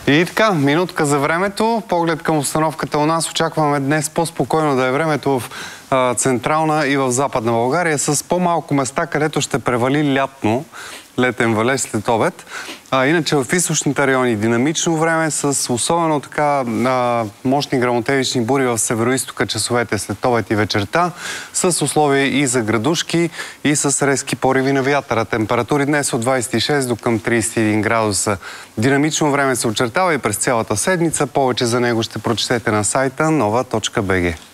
И така, минутка за времето. Поглед към обстановката у нас. Очакваме днес по-спокойно да е времето в Централна и в Западна България, с по-малко места, където ще превали лятно, летен валеж след обед. Иначе в източните райони динамично време, с особено така мощни гръмотевични бури в североизтока часовете след обед и вечерта, с условия и за градушки, и с резки пориви на вятъра. Температури днес от 26 до към 31 градуса. Динамично време се очертава и през цялата седмица. Повече за него ще прочетете на сайта nova.bg.